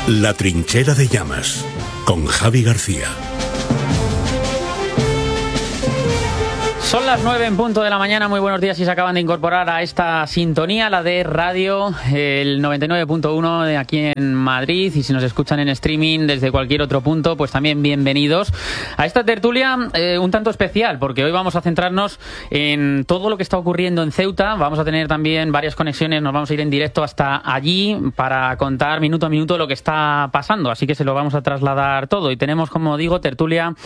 La trinchera de llamas, con Javi García. Son las 9 en punto de la mañana, muy buenos días si se acaban de incorporar a esta sintonía, la de radio, el 99.1 de aquí en Madrid, y si nos escuchan en streaming desde cualquier otro punto, pues también bienvenidos a esta tertulia un tanto especial, porque hoy vamos a centrarnos en todo lo que está ocurriendo en Ceuta. Vamos a tener también varias conexiones, nos vamos a ir en directo hasta allí para contar minuto a minuto lo que está pasando, así que se lo vamos a trasladar todo. Y tenemos, como digo, tertulia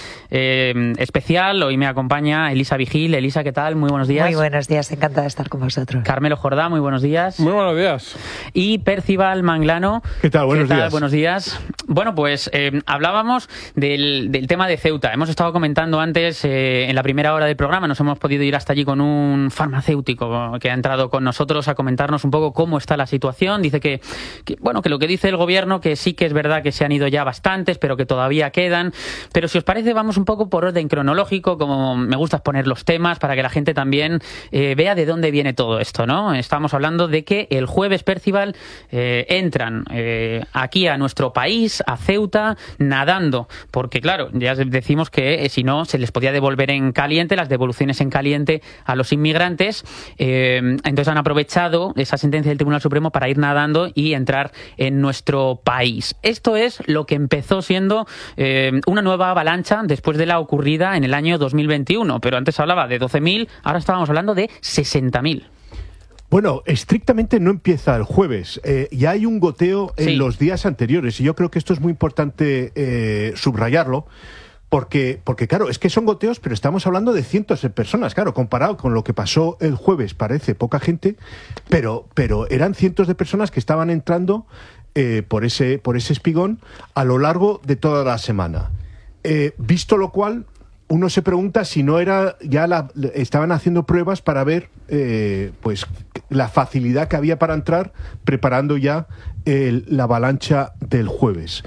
especial. Hoy me acompaña Elisa Vigil. Elisa, ¿qué tal? Muy buenos días. Muy buenos días, encantada de estar con vosotros. Carmelo Jordá, muy buenos días. Muy buenos días. Y Percival Manglano. ¿Qué tal? Buenos días. Buenos días. Bueno, pues hablábamos del tema de Ceuta. Hemos estado comentando antes, en la primera hora del programa, nos hemos podido ir hasta allí con un farmacéutico que ha entrado con nosotros a comentarnos un poco cómo está la situación. Dice que lo que dice el gobierno, que sí que es verdad que se han ido ya bastantes, pero que todavía quedan. Pero si os parece, vamos un poco por orden cronológico, como me gusta poner los temas para que la gente también vea de dónde viene todo esto, ¿no? Estamos hablando de que el jueves, Percival, entran aquí a nuestro país, a Ceuta, nadando, porque claro, ya decimos que si no se les podía devolver en caliente, las devoluciones en caliente a los inmigrantes. Entonces han aprovechado esa sentencia del Tribunal Supremo para ir nadando y entrar en nuestro país. Esto es lo que empezó siendo una nueva avalancha después de la ocurrida en el año 2021, pero antes hablaba de 12.000, ahora estábamos hablando de 60.000. Bueno, estrictamente no empieza el jueves. Ya hay un goteo en los días anteriores, y yo creo que esto es muy importante subrayarlo, porque claro, es que son goteos, pero estamos hablando de cientos de personas. Claro, comparado con lo que pasó el jueves parece poca gente, pero eran cientos de personas que estaban entrando por ese espigón a lo largo de toda la semana. Visto lo cual, uno se pregunta si no estaban haciendo pruebas para ver pues la facilidad que había para entrar, preparando ya la avalancha del jueves.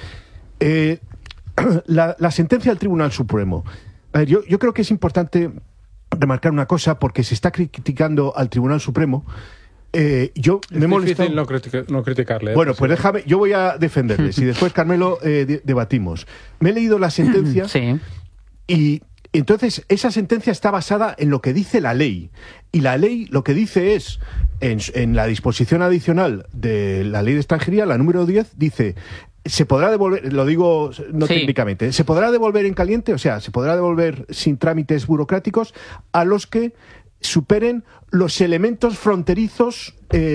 La sentencia del Tribunal Supremo. Yo creo que es importante remarcar una cosa, porque se está criticando al Tribunal Supremo. Yo me molesta no criticarle. Bueno, pues déjame, yo voy a defenderles y después, Carmelo, debatimos. Me he leído la sentencia y entonces esa sentencia está basada en lo que dice la ley, y la ley lo que dice es, en la disposición adicional de la ley de extranjería, la número 10, dice: se podrá devolver, lo digo no técnicamente, se podrá devolver en caliente, o sea, se podrá devolver sin trámites burocráticos a los que superen los elementos fronterizos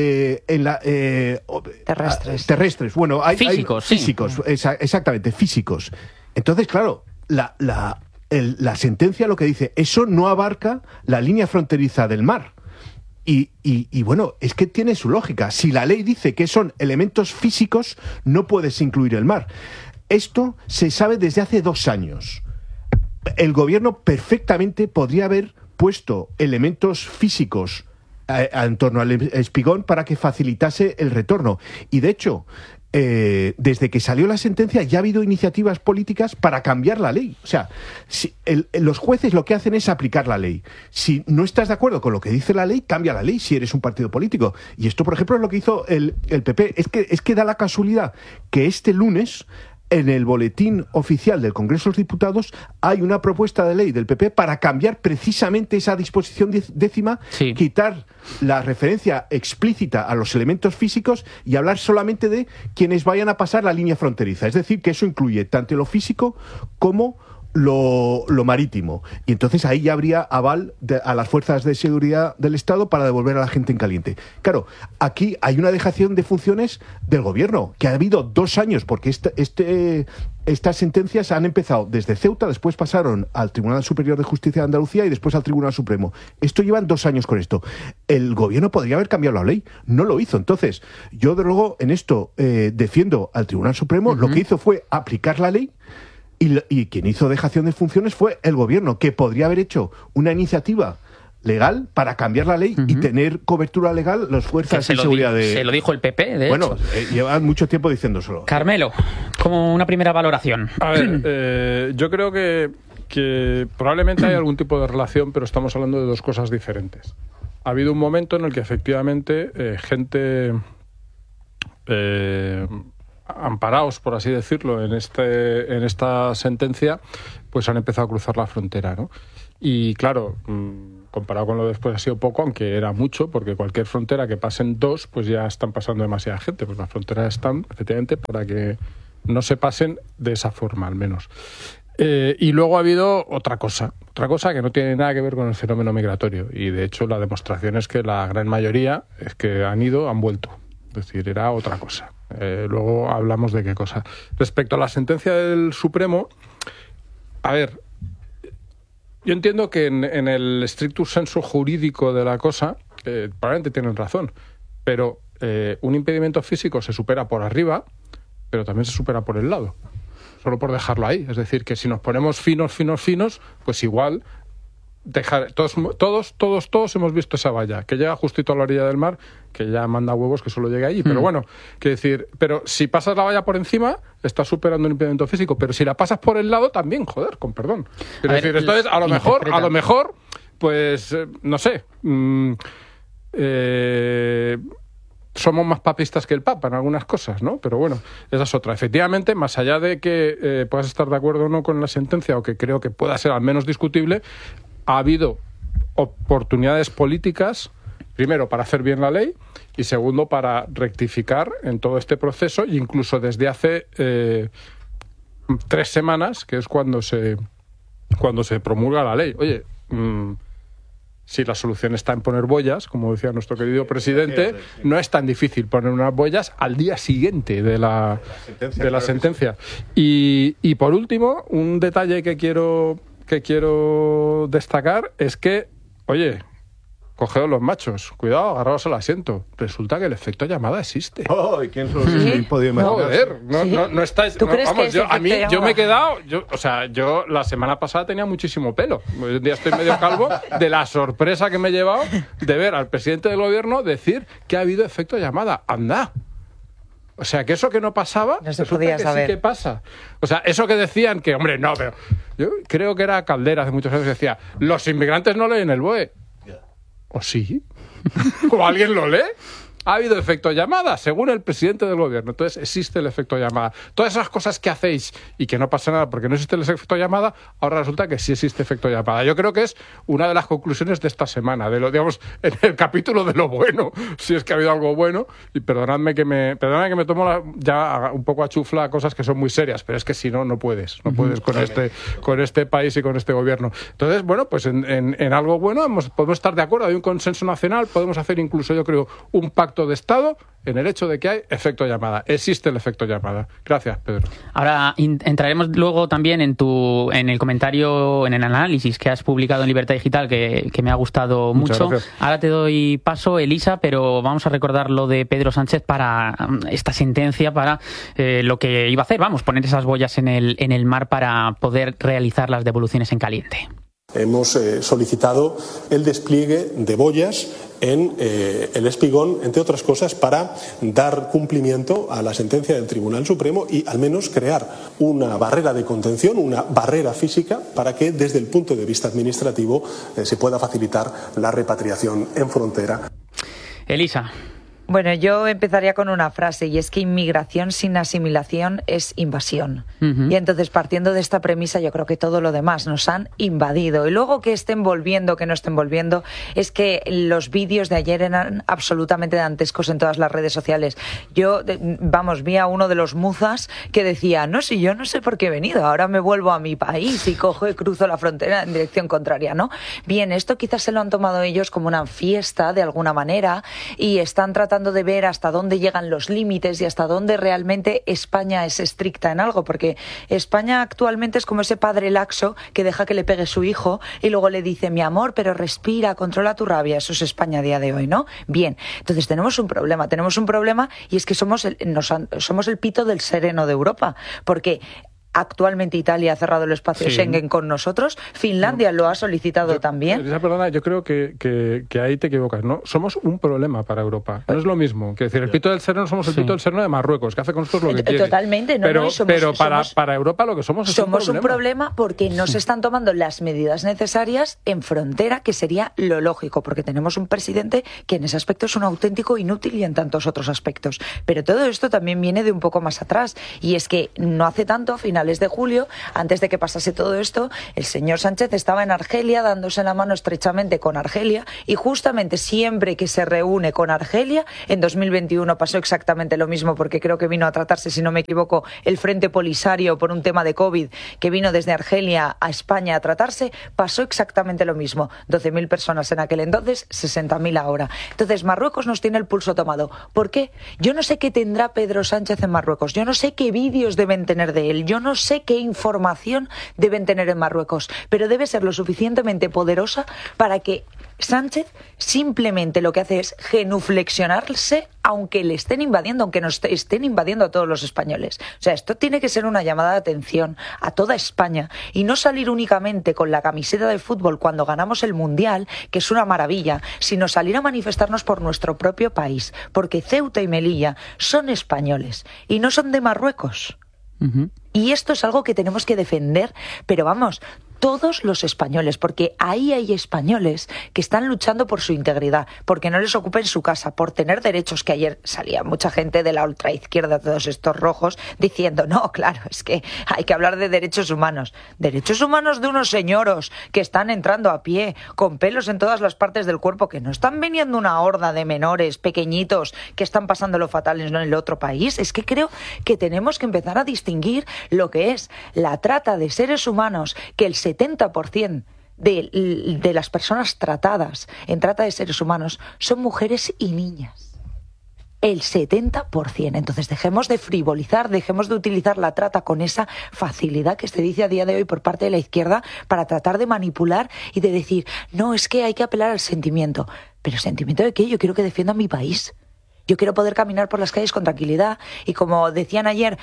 terrestres. Bueno, hay físicos, exactamente, físicos. Entonces, claro, la sentencia lo que dice, eso no abarca la línea fronteriza del mar. Y bueno, es que tiene su lógica. Si la ley dice que son elementos físicos, no puedes incluir el mar. Esto se sabe desde hace 2 años. El gobierno perfectamente podría haber puesto elementos físicos en torno al espigón para que facilitase el retorno. Y de hecho, desde que salió la sentencia ya ha habido iniciativas políticas para cambiar la ley. O sea, los jueces lo que hacen es aplicar la ley. Si no estás de acuerdo con lo que dice la ley, cambia la ley si eres un partido político. Y esto, por ejemplo, es lo que hizo el PP. Es que da la casualidad que este lunes, en el boletín oficial del Congreso de los Diputados, hay una propuesta de ley del PP para cambiar precisamente esa disposición décima, quitar la referencia explícita a los elementos físicos y hablar solamente de quienes vayan a pasar la línea fronteriza. Es decir, que eso incluye tanto lo físico como lo marítimo. Y entonces ahí ya habría aval a las fuerzas de seguridad del Estado para devolver a la gente en caliente. Claro, aquí hay una dejación de funciones del gobierno, que ha habido 2 años, porque estas sentencias han empezado desde Ceuta, después pasaron al Tribunal Superior de Justicia de Andalucía y después al Tribunal Supremo. Esto llevan 2 años con esto. El gobierno podría haber cambiado la ley, no lo hizo. Entonces, yo de luego en esto defiendo al Tribunal Supremo. Lo que hizo fue aplicar la ley. Y quien hizo dejación de funciones fue el gobierno, que podría haber hecho una iniciativa legal para cambiar la ley y tener cobertura legal las fuerzas de seguridad. Se lo dijo el PP, de hecho. Llevan mucho tiempo diciéndoselo. Carmelo, como una primera valoración. A ver, yo creo que probablemente hay algún tipo de relación, pero estamos hablando de 2 cosas diferentes. Ha habido un momento en el que efectivamente gente amparados, por así decirlo, en esta sentencia, pues han empezado a cruzar la frontera, ¿no? Y claro, comparado con lo de después ha sido poco, aunque era mucho, porque cualquier frontera que pasen 2, pues ya están pasando demasiada gente. Pues las fronteras están, efectivamente, para que no se pasen de esa forma, al menos. Y luego ha habido otra cosa que no tiene nada que ver con el fenómeno migratorio. Y de hecho la demostración es que la gran mayoría es que han vuelto. Es decir, era otra cosa. Luego hablamos de qué cosa. Respecto a la sentencia del Supremo, a ver, yo entiendo que en el stricto sensu jurídico de la cosa, probablemente tienen razón, pero un impedimento físico se supera por arriba, pero también se supera por el lado. Solo por dejarlo ahí. Es decir, que si nos ponemos finos, pues igual todos hemos visto esa valla, que llega justito a la orilla del mar, que ya manda huevos que solo llegue allí. Pero bueno, quiero decir, pero si pasas la valla por encima, estás superando un impedimento físico, pero si la pasas por el lado también, joder, con perdón. Quiero decir, entonces, a lo mejor, pues, no sé, somos más papistas que el Papa en algunas cosas, ¿no? Pero bueno, esa es otra. Efectivamente, más allá de que puedas estar de acuerdo o no con la sentencia, o que creo que pueda ser al menos discutible, ha habido oportunidades políticas, primero, para hacer bien la ley, y segundo, para rectificar en todo este proceso, e incluso desde hace 3 semanas, que es cuando se promulga la ley. Oye, si la solución está en poner boyas, como decía nuestro querido presidente, no es tan difícil poner unas boyas al día siguiente de la sentencia. Y por último, un detalle que quiero destacar es que, oye, cogeos los machos, cuidado, agarraos al asiento. Resulta que el efecto llamada existe. Oh, ¿quién se lo ha podido imaginar? Joder, no estáis... ¿Tú crees que yo me he quedado... Yo la semana pasada tenía muchísimo pelo. Hoy en día estoy medio calvo de la sorpresa que me he llevado de ver al presidente del gobierno decir que ha habido efecto llamada. ¡Anda! O sea, que eso que no pasaba, no se podía saber. Sí que pasa. O sea, eso que decían que, hombre, no, pero... Yo creo que era Caldera hace muchos años que decía, los inmigrantes no leen el BOE. ¿O sí? ¿O alguien lo lee? Ha habido efecto llamada, según el presidente del gobierno. Entonces, existe el efecto llamada. Todas esas cosas que hacéis y que no pasa nada porque no existe el efecto llamada, ahora resulta que sí existe efecto llamada. Yo creo que es una de las conclusiones de esta semana, digamos, en el capítulo de lo bueno, si es que ha habido algo bueno. Y perdonadme que me tomo ya un poco a chufla cosas que son muy serias, pero es que si no, no puedes con este país y con este gobierno. Entonces, bueno, pues en algo bueno podemos estar de acuerdo, hay un consenso nacional, podemos hacer incluso, yo creo, un pacto de Estado en el hecho de que hay efecto llamada. Existe el efecto llamada. Gracias, Pedro. Ahora entraremos luego también en el comentario, en el análisis que has publicado en Libertad Digital, que me ha gustado mucho. Ahora te doy paso, Elisa, pero vamos a recordar lo de Pedro Sánchez para esta sentencia, para lo que iba a hacer. Vamos, poner esas boyas en el mar para poder realizar las devoluciones en caliente. Hemos solicitado el despliegue de boyas en el Espigón, entre otras cosas, para dar cumplimiento a la sentencia del Tribunal Supremo y al menos crear una barrera de contención, una barrera física, para que desde el punto de vista administrativo se pueda facilitar la repatriación en frontera. Elisa. Bueno, yo empezaría con una frase, y es que inmigración sin asimilación es invasión. Y entonces, partiendo de esta premisa, yo creo que todo lo demás nos han invadido. Y luego, que estén volviendo, que no estén volviendo, es que los vídeos de ayer eran absolutamente dantescos en todas las redes sociales. Yo, vi a uno de los muzas que decía, no, si yo no sé por qué he venido, ahora me vuelvo a mi país y cojo y cruzo la frontera en dirección contraria, ¿no? Bien, esto quizás se lo han tomado ellos como una fiesta, de alguna manera, y están tratando de ver hasta dónde llegan los límites y hasta dónde realmente España es estricta en algo, porque España actualmente es como ese padre laxo que deja que le pegue su hijo y luego le dice, mi amor, pero respira, controla tu rabia. Eso es España a día de hoy, ¿no? Bien, entonces tenemos un problema y es que somos el pito del sereno de Europa, porque Actualmente Italia ha cerrado el espacio Schengen con nosotros. Finlandia lo ha solicitado también. Perdona, yo creo que ahí te equivocas, ¿no? Somos un problema para Europa. No es lo mismo. Quiero decir, el pito del Sereno somos el pito del Sereno de Marruecos, que hace con nosotros lo que quiere. Totalmente. Pero para Europa lo que somos es un problema porque no se están tomando las medidas necesarias en frontera, que sería lo lógico, porque tenemos un presidente que en ese aspecto es un auténtico inútil y en tantos otros aspectos. Pero todo esto también viene de un poco más atrás, y es que no hace tanto, a finales de julio, antes de que pasase todo esto, el señor Sánchez estaba en Argelia dándose la mano estrechamente con Argelia, y justamente siempre que se reúne con Argelia, en 2021 pasó exactamente lo mismo, porque creo que vino a tratarse, si no me equivoco, el Frente Polisario por un tema de COVID, que vino desde Argelia a España a tratarse, pasó exactamente lo mismo. 12.000 personas en aquel entonces, 60.000 ahora. Entonces Marruecos nos tiene el pulso tomado. ¿Por qué? Yo no sé qué tendrá Pedro Sánchez en Marruecos, yo no sé qué vídeos deben tener de él, yo no sé qué información deben tener en Marruecos, pero debe ser lo suficientemente poderosa para que Sánchez simplemente lo que hace es genuflexionarse, aunque le estén invadiendo, aunque nos estén invadiendo a todos los españoles. O sea, esto tiene que ser una llamada de atención a toda España, y no salir únicamente con la camiseta de fútbol cuando ganamos el Mundial, que es una maravilla, sino salir a manifestarnos por nuestro propio país, porque Ceuta y Melilla son españoles y no son de Marruecos. Y esto es algo que tenemos que defender, pero vamos, todos los españoles, porque ahí hay españoles que están luchando por su integridad, porque no les ocupen su casa, por tener derechos, que ayer salía mucha gente de la ultraizquierda, todos estos rojos, diciendo, no, claro, es que hay que hablar de derechos humanos de unos señoros que están entrando a pie, con pelos en todas las partes del cuerpo, que no están viniendo una horda de menores pequeñitos que están pasándolo fatal en el otro país. Es que creo que tenemos que empezar a distinguir lo que es la trata de seres humanos, que el 70% de las personas tratadas en trata de seres humanos son mujeres y niñas. El 70%. Entonces dejemos de frivolizar, dejemos de utilizar la trata con esa facilidad que se dice a día de hoy por parte de la izquierda para tratar de manipular y de decir, no, es que hay que apelar al sentimiento. ¿Pero sentimiento de qué? Yo quiero que defiendan mi país. Yo quiero poder caminar por las calles con tranquilidad, y como decían ayer,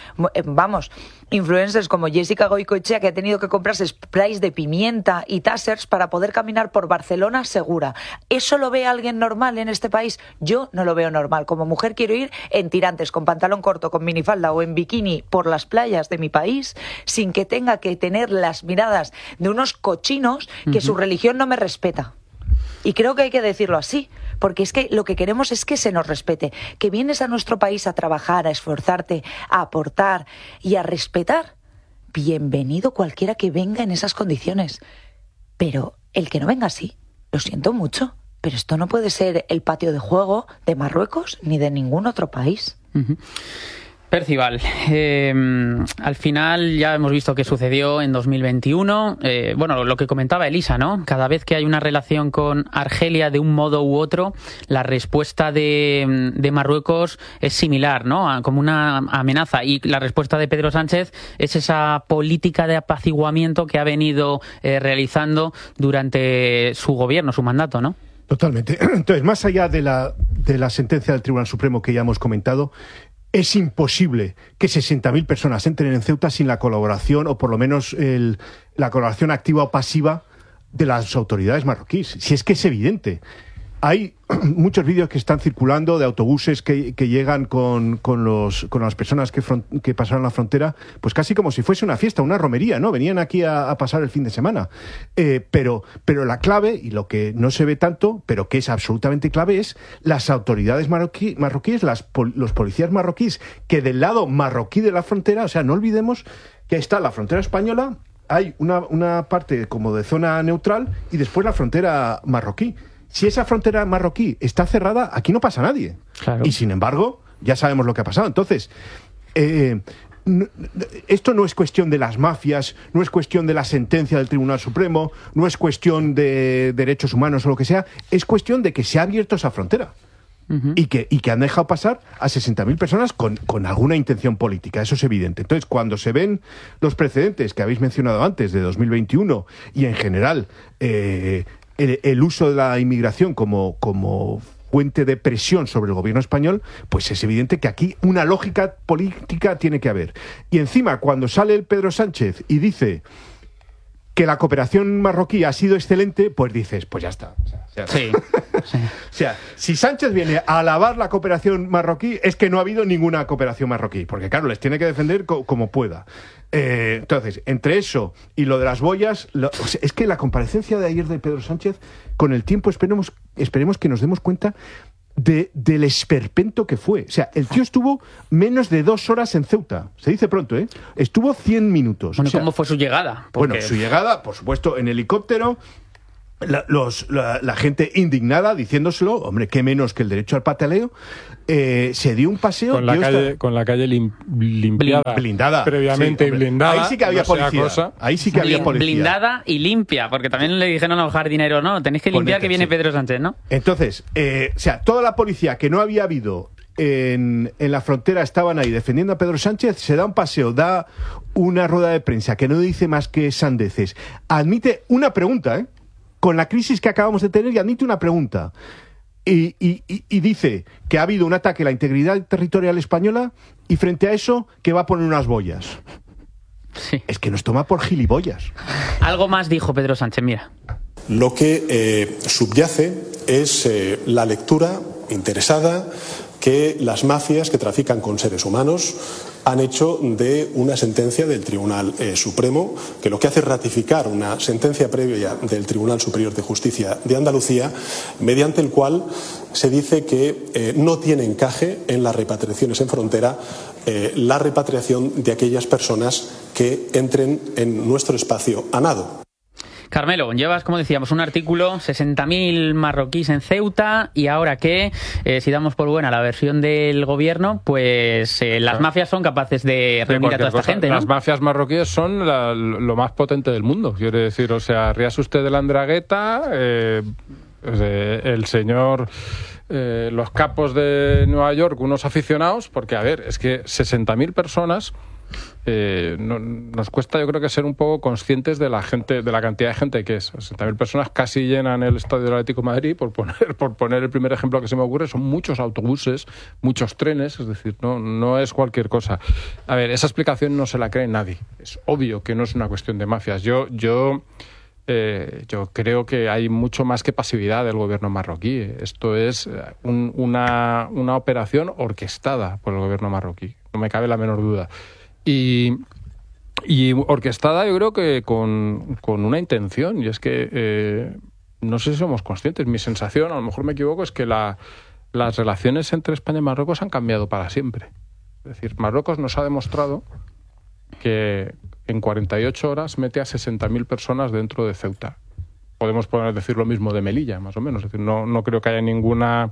influencers como Jessica Goicoechea, que ha tenido que comprarse sprays de pimienta y tasers para poder caminar por Barcelona segura. ¿Eso lo ve alguien normal en este país? Yo no lo veo normal. Como mujer quiero ir en tirantes, con pantalón corto, con minifalda o en bikini por las playas de mi país, sin que tenga que tener las miradas de unos cochinos que su religión no me respeta. Y creo que hay que decirlo así, porque es que lo que queremos es que se nos respete, que vienes a nuestro país a trabajar, a esforzarte, a aportar y a respetar. Bienvenido cualquiera que venga en esas condiciones. Pero el que no venga así, lo siento mucho, pero esto no puede ser el patio de juego de Marruecos ni de ningún otro país. Percival, al final ya hemos visto qué sucedió en 2021. Bueno, lo que comentaba Elisa, ¿no? Cada vez que hay una relación con Argelia de un modo u otro, la respuesta de Marruecos es similar, ¿no? Como una amenaza. Y la respuesta de Pedro Sánchez es esa política de apaciguamiento que ha venido realizando durante su gobierno, su mandato, ¿no? Totalmente. Entonces, más allá de la sentencia del Tribunal Supremo que ya hemos comentado, es imposible que 60.000 personas entren en Ceuta sin la colaboración, o por lo menos la colaboración activa o pasiva de las autoridades marroquíes. Si es que es evidente. Hay muchos vídeos que están circulando de autobuses que llegan con las personas que pasaron la frontera, pues casi como si fuese una fiesta, una romería, ¿no? Venían aquí a pasar el fin de semana. Pero la clave, y lo que no se ve tanto, pero que es absolutamente clave, es las autoridades marroquíes, los policías marroquíes, que del lado marroquí de la frontera, o sea, no olvidemos que está la frontera española, hay una parte como de zona neutral y después la frontera marroquí. Si esa frontera marroquí está cerrada, aquí no pasa nadie. Claro. Y sin embargo, ya sabemos lo que ha pasado. Entonces, esto no es cuestión de las mafias, no es cuestión de la sentencia del Tribunal Supremo, no es cuestión de derechos humanos o lo que sea, es cuestión de que se ha abierto esa frontera. Y que han dejado pasar a 60.000 personas con alguna intención política, eso es evidente. Entonces, cuando se ven los precedentes que habéis mencionado antes, de 2021, y en general el uso de la inmigración como puente de presión sobre el gobierno español, pues es evidente que aquí una lógica política tiene que haber. Y encima, cuando sale el Pedro Sánchez y dice que la cooperación marroquí ha sido excelente, pues dices, pues ya está. Sí. O sea, si Sánchez viene a alabar la cooperación marroquí, es que no ha habido ninguna cooperación marroquí, porque claro, les tiene que defender como pueda. Entonces, entre eso y lo de las boyas, o sea, es que la comparecencia de ayer de Pedro Sánchez, con el tiempo esperemos que nos demos cuenta del esperpento que fue. O sea, el tío estuvo menos de 2 horas en Ceuta. Se dice pronto, ¿eh? Estuvo 100 minutos. Bueno, o sea, ¿cómo fue su llegada? Bueno, su llegada, por supuesto, en helicóptero. La gente indignada diciéndoselo, hombre, qué menos que el derecho al pataleo. Se dio un paseo con la calle blindada previamente, sí, blindada. Ahí sí que había policía. Ahí sí que había policía. Blindada y limpia, porque también le dijeron a los jardineros, no, tenéis que limpiar, que viene Pedro Sánchez, ¿no? Entonces, o sea, toda la policía que no había habido en la frontera estaban ahí defendiendo a Pedro Sánchez, se da un paseo, da una rueda de prensa que no dice más que sandeces. Admite una pregunta, con la crisis que acabamos de tener, y admite una pregunta. Y dice que ha habido un ataque a la integridad territorial española, y frente a eso que va a poner unas boyas. Sí. Es que nos toma por gilipollas. Algo más dijo Pedro Sánchez, mira. Lo que subyace es la lectura interesada que las mafias que trafican con seres humanos han hecho de una sentencia del Tribunal Supremo, que lo que hace es ratificar una sentencia previa del Tribunal Superior de Justicia de Andalucía, mediante el cual se dice que no tiene encaje en las repatriaciones en frontera la repatriación de aquellas personas que entren en nuestro espacio a nado. Carmelo, llevas, como decíamos, un artículo, 60.000 marroquíes en Ceuta, y ahora que, si damos por buena la versión del gobierno, pues las mafias son capaces de reunir a toda esta gente, ¿no? Las mafias marroquíes son lo más potente del mundo, quiero decir. O sea, ríase usted de la Andrangheta, el señor... los capos de Nueva York, unos aficionados, porque, a ver, es que 60.000 personas... nos cuesta, yo creo, que ser un poco conscientes de la cantidad de gente que es. 60.000 personas casi llenan el estadio del Atlético de Madrid, por poner el primer ejemplo que se me ocurre. Son muchos autobuses, muchos trenes, es decir, no es cualquier cosa. A ver, esa explicación no se la cree nadie. Es obvio que no es una cuestión de mafias. Yo creo que hay mucho más que pasividad del gobierno marroquí. Esto es una operación orquestada por el gobierno marroquí, no me cabe la menor duda. Y orquestada, yo creo que con una intención, y es que no sé si somos conscientes. Mi sensación, a lo mejor me equivoco, es que las relaciones entre España y Marruecos han cambiado para siempre. Es decir, Marruecos nos ha demostrado que en 48 horas mete a 60.000 personas dentro de Ceuta. Podemos decir lo mismo de Melilla, más o menos. Es decir, no creo que haya ninguna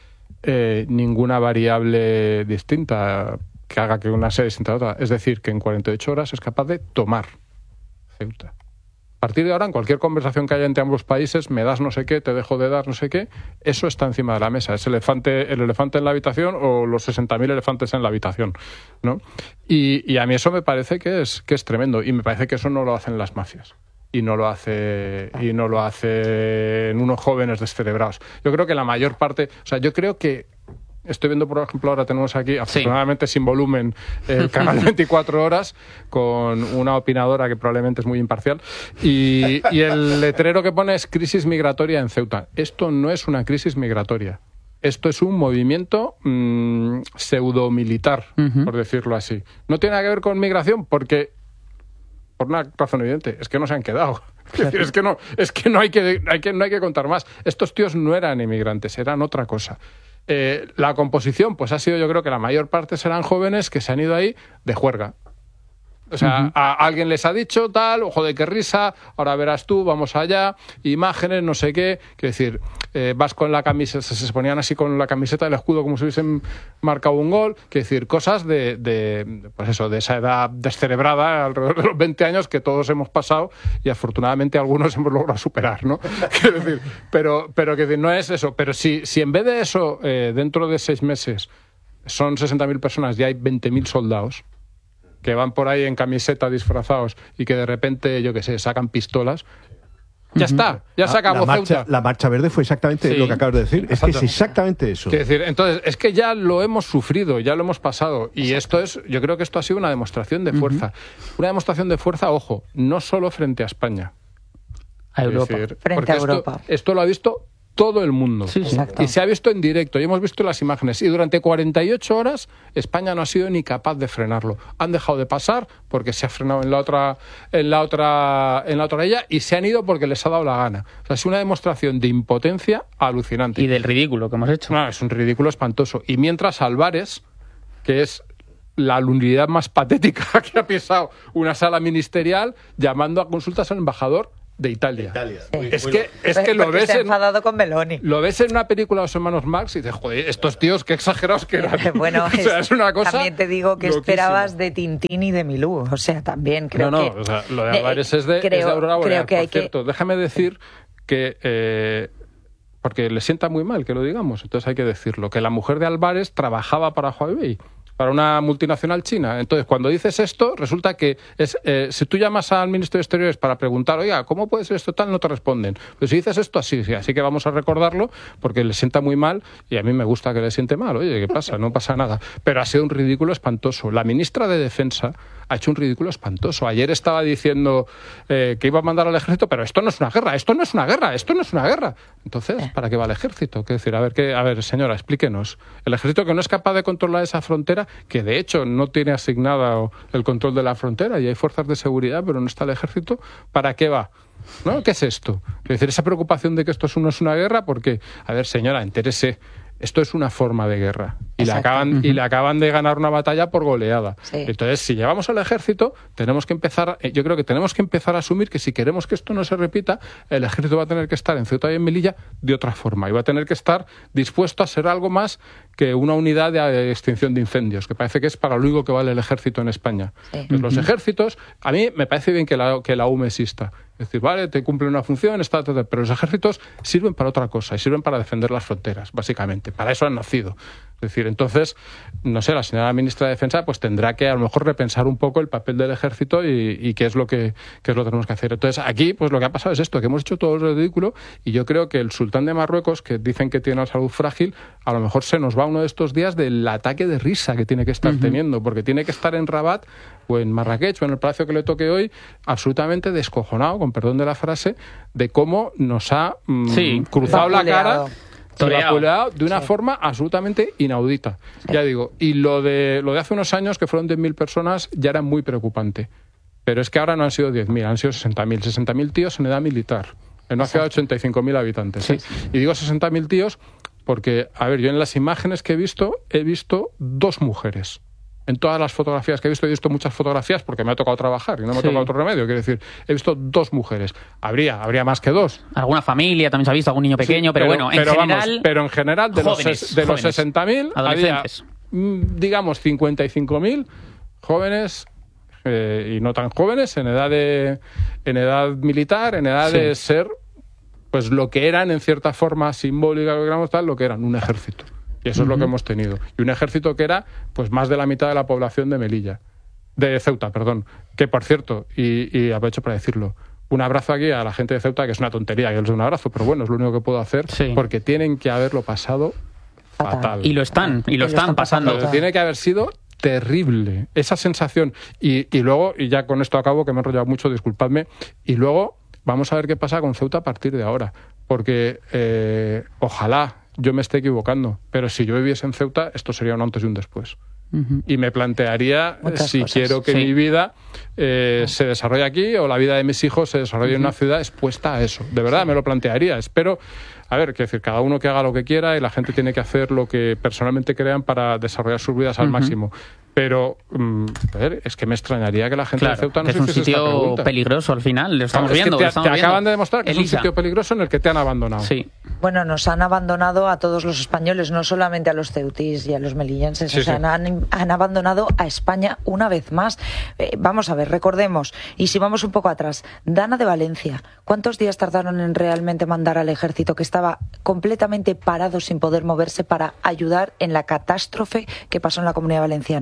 variable distinta que haga que una sea distinta a otra. Es decir, que en 48 horas es capaz de tomar Ceuta. A partir de ahora, en cualquier conversación que haya entre ambos países, me das no sé qué, te dejo de dar no sé qué, eso está encima de la mesa. Es el elefante en la habitación, o los 60.000 elefantes en la habitación, ¿no? Y a mí eso me parece que es tremendo, y me parece que eso no lo hacen las mafias. Y no lo hacen unos jóvenes descerebrados. Yo creo que la mayor parte... O sea, yo creo que... Estoy viendo, por ejemplo, ahora tenemos aquí, afortunadamente sin volumen, el canal 24 horas, con una opinadora que probablemente es muy imparcial, y el letrero que pone es crisis migratoria en Ceuta. Esto no es una crisis migratoria. Esto es un movimiento pseudomilitar, por decirlo así. No tiene nada que ver con migración, porque, por una razón evidente, es que no se han quedado. Es que no hay que contar más. Estos tíos no eran inmigrantes, eran otra cosa. La composición, pues ha sido, yo creo que la mayor parte serán jóvenes que se han ido ahí de juerga. O sea, a alguien les ha dicho tal, joder, qué risa, ahora verás tú, vamos allá, imágenes, no sé qué. Quiero decir, vas con la camiseta, se ponían así con la camiseta del escudo como si hubiesen marcado un gol. Quiero decir, cosas pues eso, de esa edad descerebrada, alrededor de los 20 años, que todos hemos pasado y afortunadamente algunos hemos logrado superar, ¿no? Quiero decir, pero que no es eso. Pero si en vez de eso, dentro de 6 meses, son 60.000 personas y hay 20.000 soldados que van por ahí en camiseta disfrazados y que de repente, yo qué sé, sacan pistolas, Ya está, ya se acabó Ceuta. La marcha verde fue exactamente lo que acabas de decir. Es que es exactamente eso. Quiero decir, entonces, es que ya lo hemos sufrido, ya lo hemos pasado. Y yo creo que esto ha sido una demostración de fuerza. Una demostración de fuerza, ojo, no solo frente a España. A Europa. Frente a Europa. Esto lo ha visto todo el mundo. Sí. Y se ha visto en directo, y hemos visto las imágenes. Y durante 48 horas España no ha sido ni capaz de frenarlo. Han dejado de pasar porque se ha frenado en la otra orilla, y se han ido porque les ha dado la gana. O sea, es una demostración de impotencia alucinante. Y del ridículo que hemos hecho. No, es un ridículo espantoso. Y mientras Álvarez, que es la nulidad más patética que ha pisado una sala ministerial, llamando a consultas al embajador de Italia. Sí. Es que lo ves enfadado con Meloni. Lo ves en una película de los hermanos Marx y dices, joder, estos tíos qué exagerados que eran. Bueno, o sea, es una cosa también te digo que loquísima. Esperabas de Tintín y de Milú. O sea, también creo que... O sea, lo de Álvarez es de Aurora Boreal. Por cierto, déjame decir que... porque le sienta muy mal que lo digamos, entonces hay que decirlo, que la mujer de Álvarez trabajaba para Huawei, para una multinacional china. Entonces, cuando dices esto, resulta que si tú llamas al ministro de Exteriores para preguntar, oiga, ¿cómo puede ser esto tal? No te responden. Pero si dices esto, así que vamos a recordarlo, porque le sienta muy mal, y a mí me gusta que le siente mal. Oye, ¿qué pasa? No pasa nada. Pero ha sido un ridículo espantoso. La ministra de Defensa ha hecho un ridículo espantoso. Ayer estaba diciendo que iba a mandar al ejército, pero esto no es una guerra, esto no es una guerra, esto no es una guerra. Entonces, ¿para qué va el ejército? ¿Qué decir? A ver, señora, explíquenos. El ejército que no es capaz de controlar esa frontera, que de hecho no tiene asignado el control de la frontera, y hay fuerzas de seguridad, pero no está el ejército, ¿para qué va? ¿No? ¿Qué es esto? Es decir, esa preocupación de que esto no es una guerra, porque, a ver, señora, entérese, esto es una forma de guerra. Y le acaban de ganar una batalla por goleada. Sí. Entonces, si llevamos al ejército, yo creo que tenemos que empezar a asumir que si queremos que esto no se repita, el ejército va a tener que estar en Ceuta y en Melilla de otra forma. Y va a tener que estar dispuesto a ser algo más que una unidad de extinción de incendios, que parece que es para lo único que vale el ejército en España. Sí. Entonces, los ejércitos, a mí me parece bien que la UME exista. Es decir, vale, te cumple una función, pero los ejércitos sirven para otra cosa, y sirven para defender las fronteras, básicamente. Para eso han nacido. Es decir, entonces, no sé, la señora ministra de Defensa pues tendrá que a lo mejor repensar un poco el papel del ejército y qué es lo que tenemos que hacer. Entonces, aquí pues lo que ha pasado es esto, que hemos hecho todo el ridículo, y yo creo que el sultán de Marruecos, que dicen que tiene la salud frágil, a lo mejor se nos va uno de estos días del ataque de risa que tiene que estar teniendo, porque tiene que estar en Rabat o en Marrakech o en el palacio que le toque hoy, absolutamente descojonado, con perdón de la frase, de cómo nos ha cruzado la cara, de una forma absolutamente inaudita. Sí. Ya digo, y lo de hace unos años, que fueron 10.000 personas, ya era muy preocupante. Pero es que ahora no han sido 10.000, han sido 60.000. 60.000 tíos en edad militar, en una ciudad de 85.000 habitantes. Sí. Y digo 60.000 tíos porque, a ver, yo en las imágenes que he visto 2 mujeres. En todas las fotografías que he visto muchas fotografías porque me ha tocado trabajar y no me ha tocado otro remedio. Quiero decir, he visto 2 mujeres. Habría más que 2. Alguna familia también se ha visto, algún niño pequeño, pero bueno, en general, de jóvenes, los 60.000, había, digamos, 55.000 jóvenes y no tan jóvenes en edad militar, en edad de ser pues lo que eran, en cierta forma simbólica, lo que eran, un ejército. Y eso es lo que hemos tenido. Y un ejército que era pues más de la mitad de la población de Ceuta, que por cierto, y aprovecho para decirlo, un abrazo aquí a la gente de Ceuta, que es una tontería que les dé un abrazo, pero bueno, es lo único que puedo hacer, porque tienen que haberlo pasado fatal. Y lo están pasando. Pero tiene que haber sido terrible, esa sensación. Y luego, y ya con esto acabo, que me he enrollado mucho, disculpadme, y luego vamos a ver qué pasa con Ceuta a partir de ahora, porque ojalá yo me esté equivocando, pero si yo viviese en Ceuta, esto sería un antes y un después. Y me plantearía si quiero que mi vida se desarrolle aquí o la vida de mis hijos se desarrolle en una ciudad expuesta a eso. De verdad, me lo plantearía. Espero, a ver, quiero decir, cada uno que haga lo que quiera y la gente tiene que hacer lo que personalmente crean para desarrollar sus vidas al máximo. Pero, a ver, es que me extrañaría que la gente de Ceuta no se hiciese esta pregunta. Es un sitio peligroso al final, lo estamos viendo. Te acaban de demostrar que es un sitio peligroso en el que te han abandonado. Sí. Bueno, nos han abandonado a todos los españoles, no solamente a los ceutís y a los melillenses, han abandonado a España una vez más. Vamos a ver, recordemos, y si vamos un poco atrás, Dana de Valencia, ¿cuántos días tardaron en realmente mandar al ejército que estaba completamente parado sin poder moverse para ayudar en la catástrofe que pasó en la Comunidad Valenciana?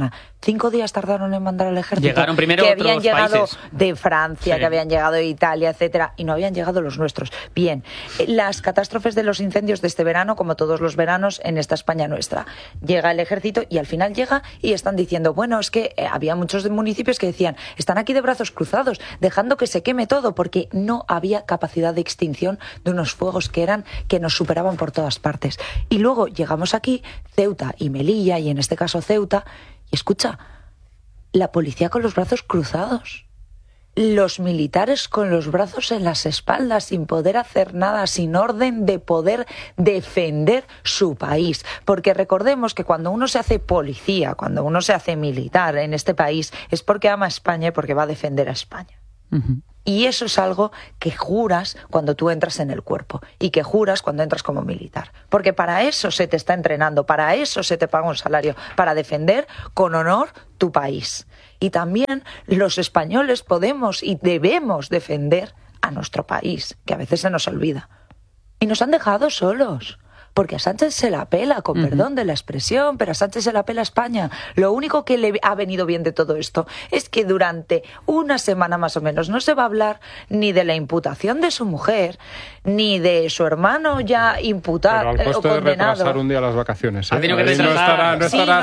5 días tardaron en mandar al ejército. Llegaron primero que otros habían llegado países de Francia, sí, que habían llegado de Italia, etcétera, y no habían llegado los nuestros. Bien, las catástrofes de los incendios de este verano, como todos los veranos en esta España nuestra, llega el ejército y al final llega y están diciendo, bueno, es que había muchos municipios que decían, están aquí de brazos cruzados, dejando que se queme todo, porque no había capacidad de extinción de unos fuegos que nos superaban por todas partes. Y luego llegamos aquí, Ceuta y Melilla, y en este caso Ceuta, y escucha, la policía con los brazos cruzados, los militares con los brazos en las espaldas, sin poder hacer nada, sin orden de poder defender su país. Porque recordemos que cuando uno se hace policía, cuando uno se hace militar en este país, es porque ama a España y porque va a defender a España. Uh-huh. Y eso es algo que juras cuando tú entras en el cuerpo y que juras cuando entras como militar. Porque para eso se te está entrenando, para eso se te paga un salario, para defender con honor tu país. Y también los españoles podemos y debemos defender a nuestro país, que a veces se nos olvida. Y nos han dejado solos. Porque a Sánchez se la pela, con perdón de la expresión, pero a Sánchez se la pela España. Lo único que le ha venido bien de todo esto es que durante una semana más o menos no se va a hablar ni de la imputación de su mujer, ni de su hermano ya imputado o condenado. Pero al costo de retrasar un día las vacaciones. Ha tenido que retrasar.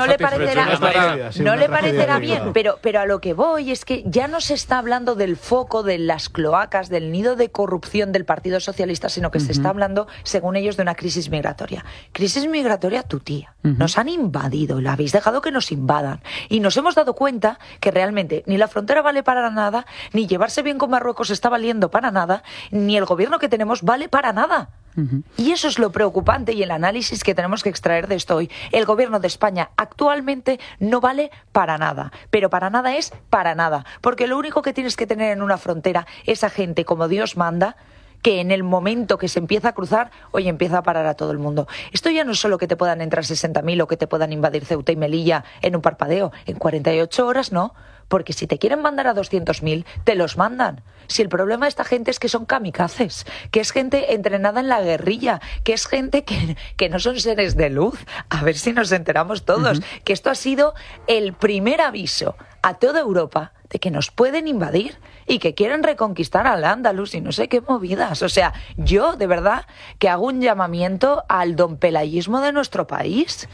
No le parecerá bien, pero a lo que voy es que ya no se está hablando del foco, de las cloacas, del nido de corrupción del Partido Socialista, sino que se está hablando, según ellos, de una crisis migratoria. Crisis migratoria tu tía. Nos han invadido y la habéis dejado que nos invadan. Y nos hemos dado cuenta que realmente ni la frontera vale para nada, ni llevarse bien con Marruecos está valiendo para nada, ni el gobierno que tenemos vale para nada. Y eso es lo preocupante y el análisis que tenemos que extraer de esto hoy. El gobierno de España actualmente no vale para nada, pero para nada es para nada, porque lo único que tienes que tener en una frontera es a gente como Dios manda, que en el momento que se empieza a cruzar, oye, empieza a parar a todo el mundo. Esto ya no es solo que te puedan entrar 60.000 o que te puedan invadir Ceuta y Melilla en un parpadeo. En 48 horas no, porque si te quieren mandar a 200.000, te los mandan. Si el problema de esta gente es que son kamikazes, que es gente entrenada en la guerrilla, que es gente que no son seres de luz. A ver si nos enteramos todos. Que esto ha sido el primer aviso a toda Europa de que nos pueden invadir y que quieren reconquistar al Andalus y no sé qué movidas. O sea, yo de verdad que hago un llamamiento al dompelayismo de nuestro país,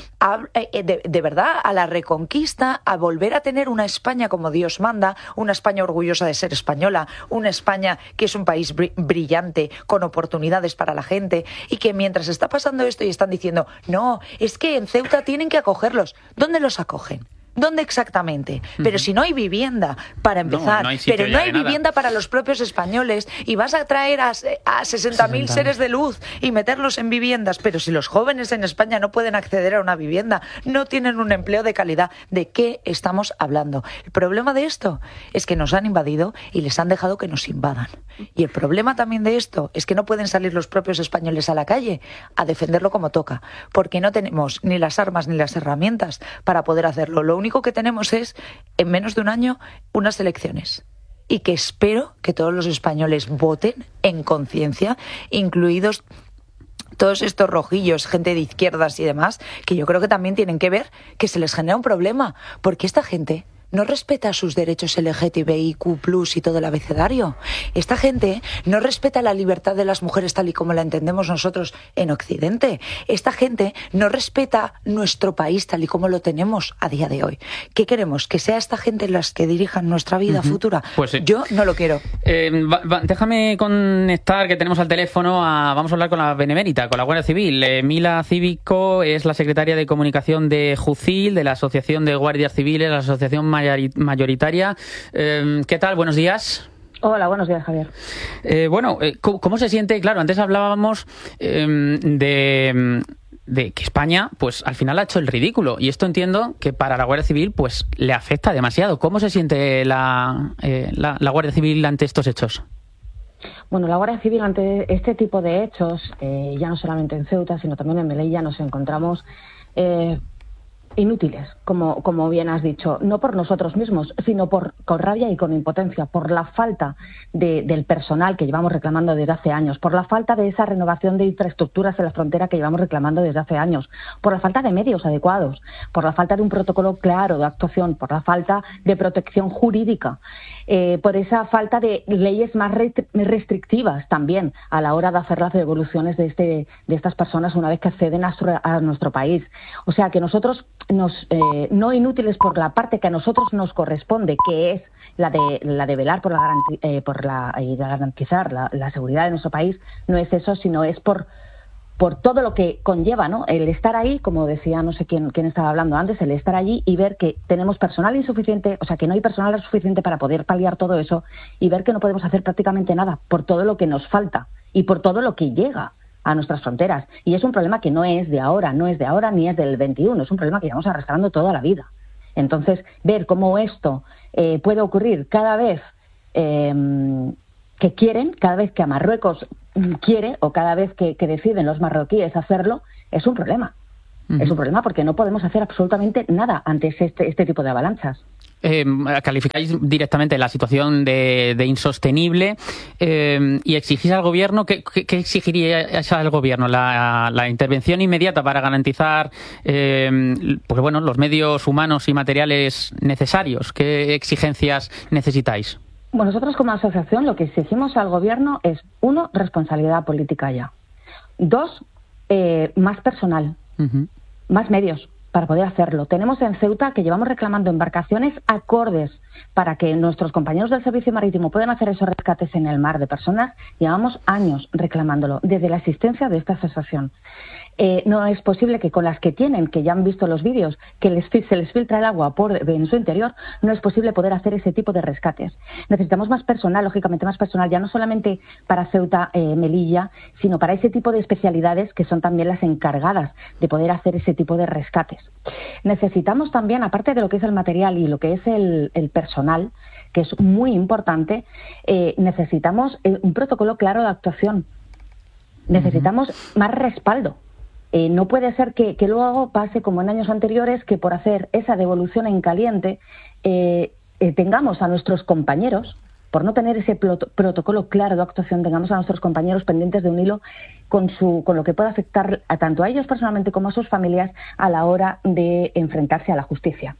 de verdad, a la reconquista, a volver a tener una España como Dios manda, una España orgullosa de ser española, una España que es un país brillante, con oportunidades para la gente, y que mientras está pasando esto y están diciendo, no, es que en Ceuta tienen que acogerlos. ¿Dónde los acogen? ¿Dónde exactamente? Pero si no hay vivienda, para empezar, pero no hay vivienda para los propios españoles, y vas a traer a 60.000 seres de luz y meterlos en viviendas, pero si los jóvenes en España no pueden acceder a una vivienda, no tienen un empleo de calidad, ¿de qué estamos hablando? El problema de esto es que nos han invadido y les han dejado que nos invadan. Y el problema también de esto es que no pueden salir los propios españoles a la calle a defenderlo como toca, porque no tenemos ni las armas ni las herramientas para poder hacerlo. Lo único que tenemos es, en menos de un año, unas elecciones. Y que espero que todos los españoles voten en conciencia, incluidos todos estos rojillos, gente de izquierdas y demás, que yo creo que también tienen que ver que se les genera un problema, porque esta gente no respeta sus derechos LGTBIQ+, y todo el abecedario. Esta gente no respeta la libertad de las mujeres tal y como la entendemos nosotros en Occidente. Esta gente no respeta nuestro país tal y como lo tenemos a día de hoy. ¿Qué queremos? ¿Que sea esta gente las que dirijan nuestra vida futura? Pues sí. Yo no lo quiero. Déjame conectar, que tenemos al teléfono, vamos a hablar con la Benemérita, con la Guardia Civil. Mila Cívico es la secretaria de comunicación de JUCIL, de la Asociación de Guardias Civiles, la Asociación Mayoritaria. ¿Qué tal? Buenos días. Hola, buenos días, Javier. ¿Cómo se siente? Claro, antes hablábamos de que España, pues al final ha hecho el ridículo, y esto entiendo que para la Guardia Civil pues le afecta demasiado. ¿Cómo se siente la Guardia Civil ante estos hechos? Bueno, la Guardia Civil ante este tipo de hechos, ya no solamente en Ceuta, sino también en Melilla, nos encontramos inútiles, como bien has dicho, no por nosotros mismos, sino con rabia y con impotencia, por la falta del personal que llevamos reclamando desde hace años, por la falta de esa renovación de infraestructuras en la frontera que llevamos reclamando desde hace años, por la falta de medios adecuados, por la falta de un protocolo claro de actuación, por la falta de protección jurídica, por esa falta de leyes más restrictivas también a la hora de hacer las devoluciones de estas personas una vez que acceden a nuestro país. O sea que nosotros no inútiles por la parte que a nosotros nos corresponde, que es la de velar por y garantizar la seguridad de nuestro país, no es eso, sino es por todo lo que conlleva, ¿no? El estar ahí, como decía no sé quién estaba hablando antes, el estar allí y ver que tenemos personal insuficiente, o sea, que no hay personal suficiente para poder paliar todo eso, y ver que no podemos hacer prácticamente nada por todo lo que nos falta y por todo lo que llega a nuestras fronteras. Y es un problema que no es de ahora ni es del 21, es un problema que llevamos arrastrando toda la vida. Entonces, ver cómo esto puede ocurrir cada vez que quieren, cada vez que a Marruecos quiere o cada vez que deciden los marroquíes hacerlo, es un problema. Es un problema porque no podemos hacer absolutamente nada ante este tipo de avalanchas. Calificáis directamente la situación de insostenible y exigís al gobierno. ¿Qué exigiríais al gobierno? La intervención inmediata para garantizar los medios humanos y materiales necesarios. ¿Qué exigencias necesitáis? Bueno, nosotros como asociación lo que exigimos al gobierno es, 1, responsabilidad política ya. 2, más personal, más medios para poder hacerlo. Tenemos en Ceuta que llevamos reclamando embarcaciones acordes para que nuestros compañeros del Servicio Marítimo puedan hacer esos rescates en el mar de personas. Llevamos años reclamándolo, desde la existencia de esta asociación. No es posible que con las que tienen, que ya han visto los vídeos, que se les filtra el agua en su interior, no es posible poder hacer ese tipo de rescates. Necesitamos más personal, lógicamente más personal, ya no solamente para Ceuta, Melilla, sino para ese tipo de especialidades que son también las encargadas de poder hacer ese tipo de rescates. Necesitamos también, aparte de lo que es el material y lo que es el personal, que es muy importante, necesitamos un protocolo claro de actuación. Necesitamos más respaldo. No puede ser que luego pase como en años anteriores, que por hacer esa devolución en caliente tengamos a nuestros compañeros, por no tener ese protocolo claro de actuación, tengamos a nuestros compañeros pendientes de un hilo con lo que pueda afectar tanto a ellos personalmente como a sus familias a la hora de enfrentarse a la justicia.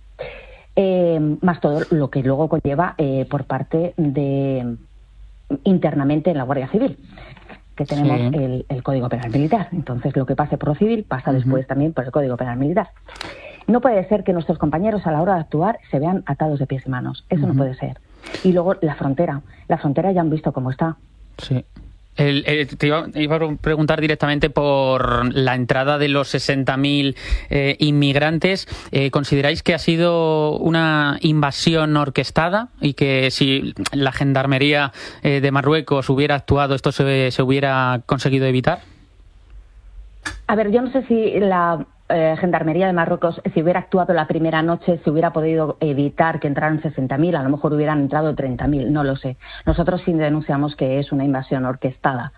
Más todo lo que luego conlleva por parte de internamente en la Guardia Civil, que tenemos el Código Penal Militar. Entonces, lo que pase por lo civil pasa después también por el Código Penal Militar. No puede ser que nuestros compañeros a la hora de actuar se vean atados de pies y manos. Eso no puede ser. Y luego la frontera ya han visto cómo está. Sí. Te iba a preguntar directamente por la entrada de los 60.000 inmigrantes. ¿Consideráis que ha sido una invasión orquestada y que si la Gendarmería de Marruecos hubiera actuado, esto se hubiera conseguido evitar? A ver, yo no sé si la Gendarmería de Marruecos, si hubiera actuado la primera noche, se hubiera podido evitar que entraran 60.000, a lo mejor hubieran entrado 30.000, no lo sé. Nosotros sí denunciamos que es una invasión orquestada.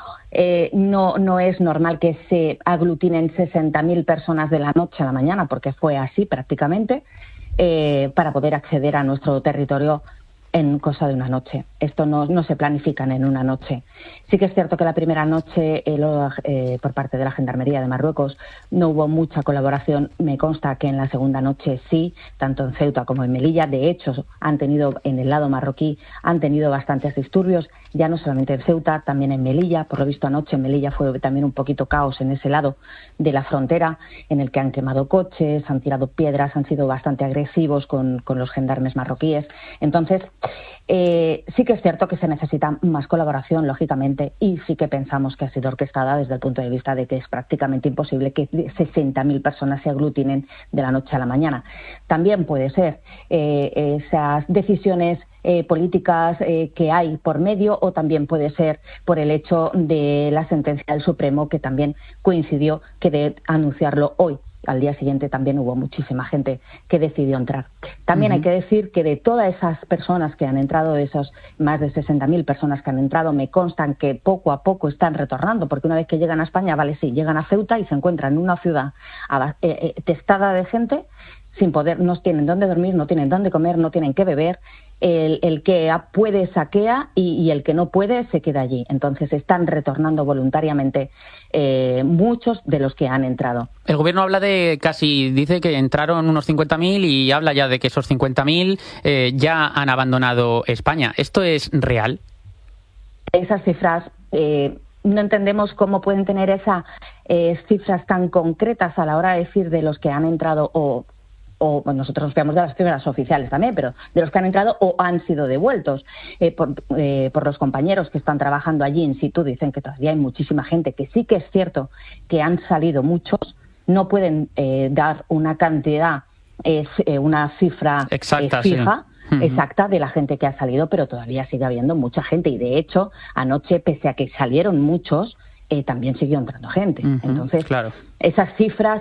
No es normal que se aglutinen 60.000 personas de la noche a la mañana, porque fue así prácticamente, para poder acceder a nuestro territorio en cosa de una noche. Esto no se planifican en una noche. Sí que es cierto que la primera noche por parte de la Gendarmería de Marruecos no hubo mucha colaboración. Me consta que en la segunda noche sí, tanto en Ceuta como en Melilla. De hecho, en el lado marroquí han tenido bastantes disturbios, ya no solamente en Ceuta, también en Melilla. Por lo visto anoche en Melilla fue también un poquito caos en ese lado de la frontera, en el que han quemado coches, han tirado piedras, han sido bastante agresivos con los gendarmes marroquíes. Entonces, sí que es cierto que se necesita más colaboración, lógicamente, y sí que pensamos que ha sido orquestada desde el punto de vista de que es prácticamente imposible que 60.000 personas se aglutinen de la noche a la mañana. También puede ser esas decisiones políticas que hay por medio, o también puede ser por el hecho de la sentencia del Supremo, que también coincidió que de anunciarlo hoy al día siguiente también hubo muchísima gente que decidió entrar. También hay que decir que de todas esas personas que han entrado, de esas más de 60.000 personas que han entrado, me constan que poco a poco están retornando, porque una vez que llegan a España, vale, sí, llegan a Ceuta y se encuentran en una ciudad testada de gente, sin poder, no tienen dónde dormir, no tienen dónde comer, no tienen qué beber. El que puede saquea y el que no puede se queda allí. Entonces están retornando voluntariamente muchos de los que han entrado. El gobierno habla de dice que entraron unos 50.000 y habla ya de que esos 50.000 ya han abandonado España. ¿Esto es real? Esas cifras, no entendemos cómo pueden tener esas cifras tan concretas a la hora de decir de los que han entrado o nosotros nos fiamos de las cifras oficiales también, pero de los que han entrado o han sido devueltos por los compañeros que están trabajando allí in situ. Dicen que todavía hay muchísima gente, que sí que es cierto que han salido muchos, no pueden dar una cantidad, una cifra exacta, fija, sí. Exacta de la gente que ha salido, pero todavía sigue habiendo mucha gente y de hecho anoche, pese a que salieron muchos, también siguió entrando gente. Entonces, claro, esas cifras...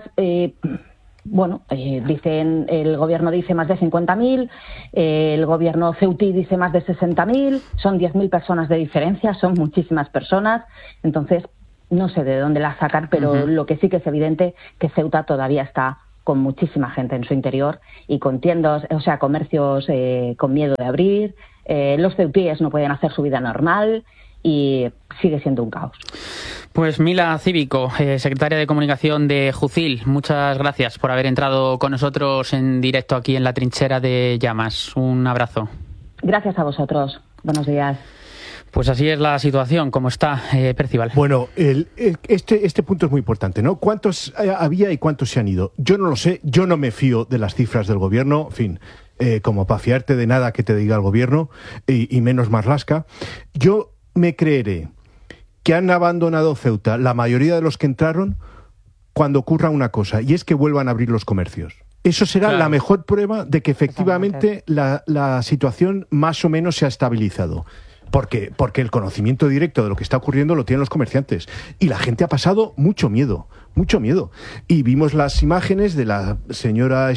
dicen, el gobierno dice más de 50.000, el gobierno ceutí dice más de 60.000, son 10.000 personas de diferencia, son muchísimas personas, entonces no sé de dónde las sacar, pero lo que sí que es evidente que Ceuta todavía está con muchísima gente en su interior y con tiendas, o sea, comercios con miedo de abrir, los ceutíes no pueden hacer su vida normal y sigue siendo un caos. Pues Mila Cívico, secretaria de Comunicación de Jucil, muchas gracias por haber entrado con nosotros en directo aquí en La Trinchera de Llamas. Un abrazo. Gracias a vosotros. Buenos días. Pues así es la situación, como está, Percival. Bueno, este punto es muy importante, ¿no? ¿Cuántos había y cuántos se han ido? Yo no lo sé, yo no me fío de las cifras del gobierno, en fin, como para fiarte de nada que te diga el gobierno, y menos Marlaska. Yo me creeré que han abandonado Ceuta la mayoría de los que entraron cuando ocurra una cosa, y es que vuelvan a abrir los comercios. Eso será la mejor prueba de que efectivamente la situación más o menos se ha estabilizado. Porque el conocimiento directo de lo que está ocurriendo lo tienen los comerciantes. Y la gente ha pasado mucho miedo. Y vimos las imágenes de la señora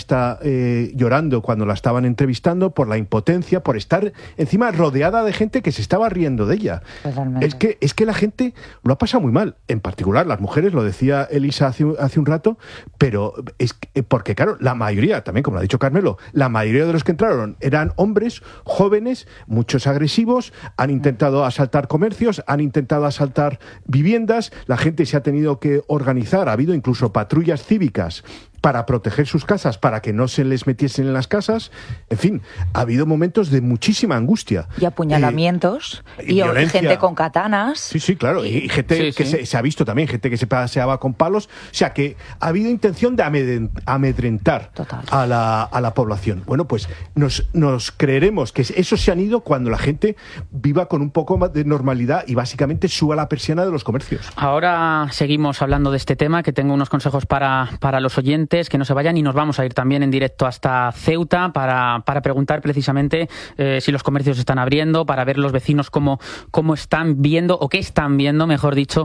llorando cuando la estaban entrevistando por la impotencia, por estar encima rodeada de gente que se estaba riendo de ella. Totalmente. Es que la gente lo ha pasado muy mal. En particular las mujeres, lo decía Elisa hace un rato, pero porque claro, la mayoría, también como lo ha dicho Carmelo, la mayoría de los que entraron eran hombres jóvenes, muchos agresivos, han intentado asaltar comercios, han intentado asaltar viviendas, la gente se ha tenido que organizar, ha habido incluso patrullas cívicas para proteger sus casas, para que no se les metiesen en las casas. En fin, ha habido momentos de muchísima angustia. Y apuñalamientos, y gente con katanas. Sí, claro, y gente que se ha visto también, gente que se paseaba con palos. O sea, que ha habido intención de amedrentar a la población. Bueno, pues nos creeremos que esos se han ido cuando la gente viva con un poco más de normalidad y básicamente suba la persiana de los comercios. Ahora seguimos hablando de este tema, que tengo unos consejos para los oyentes, que no se vayan, y nos vamos a ir también en directo hasta Ceuta para preguntar precisamente si los comercios están abriendo, para ver los vecinos cómo están viendo, o qué están viendo, mejor dicho,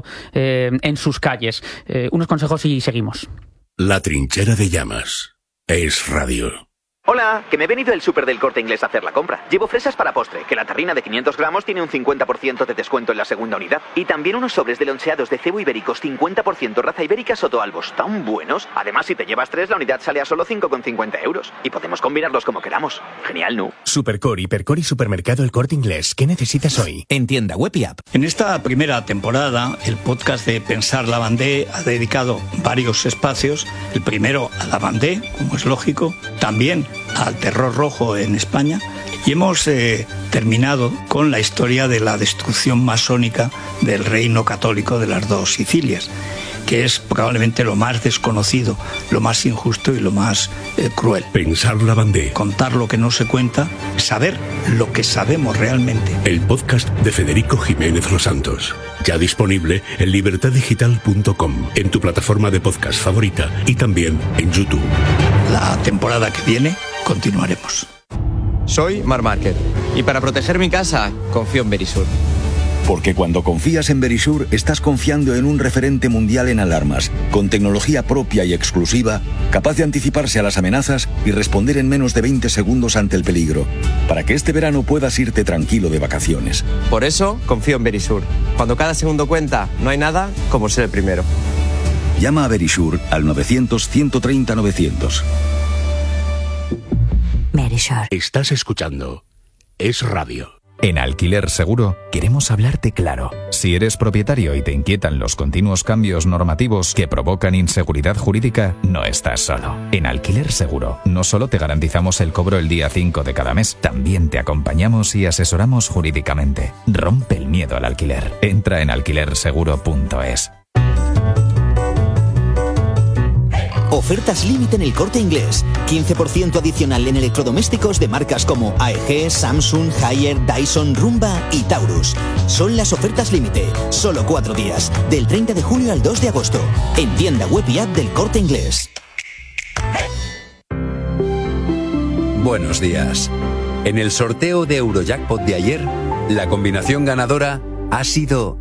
en sus calles. Unos consejos y seguimos. La Trinchera de Llamas es radio. Hola, que me he venido del súper del Corte Inglés a hacer la compra. Llevo fresas para postre, que la tarrina de 500 gramos tiene un 50% de descuento en la segunda unidad. Y también unos sobres de loncheados de cebo ibéricos 50% raza ibérica Sotoalbos, tan buenos. Además, si te llevas 3, la unidad sale a solo 5,50 €. Y podemos combinarlos como queramos. Genial, ¿no? Supercor, Hipercor y Supermercado El Corte Inglés. ¿Qué necesitas hoy? En tienda web y app. En esta primera temporada, el podcast de Pensar Lavandé ha dedicado varios espacios. El primero a Lavandé, como es lógico. También al terror rojo en España, y hemos terminado con la historia de la destrucción masónica del reino católico de las dos Sicilias, que es probablemente lo más desconocido, lo más injusto y lo más cruel. Pensar Lavandé. Contar lo que no se cuenta, saber lo que sabemos realmente. El podcast de Federico Jiménez Los Santos. Ya disponible en libertaddigital.com, en tu plataforma de podcast favorita y también en YouTube. La temporada que viene continuaremos. Soy Marc Márquez y para proteger mi casa confío en Verisur. Porque cuando confías en Verisure, estás confiando en un referente mundial en alarmas, con tecnología propia y exclusiva, capaz de anticiparse a las amenazas y responder en menos de 20 segundos ante el peligro, para que este verano puedas irte tranquilo de vacaciones. Por eso, confío en Verisure. Cuando cada segundo cuenta, no hay nada como ser el primero. Llama a Verisure al 900-130-900. Verisure. Estás escuchando Es Radio. En Alquiler Seguro queremos hablarte claro. Si eres propietario y te inquietan los continuos cambios normativos que provocan inseguridad jurídica, no estás solo. En Alquiler Seguro no solo te garantizamos el cobro el día 5 de cada mes, también te acompañamos y asesoramos jurídicamente. Rompe el miedo al alquiler. Entra en alquilerseguro.es. Ofertas límite en El Corte Inglés. 15% adicional en electrodomésticos de marcas como AEG, Samsung, Haier, Dyson, Rumba y Taurus. Son las ofertas límite. Solo 4 días. Del 30 de julio al 2 de agosto. En tienda web y app del Corte Inglés. Buenos días. En el sorteo de Eurojackpot de ayer, la combinación ganadora ha sido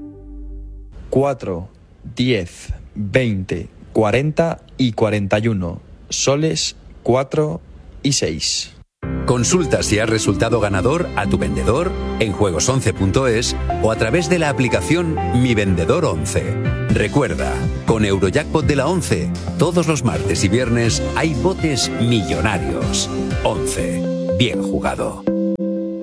4, 10, 20, 40 y 41. Soles 4 y 6. Consulta si has resultado ganador a tu vendedor en juegos11.es o a través de la aplicación Mi Vendedor 11. Recuerda, con Eurojackpot de la 11, todos los martes y viernes hay botes millonarios. 11. Bien jugado.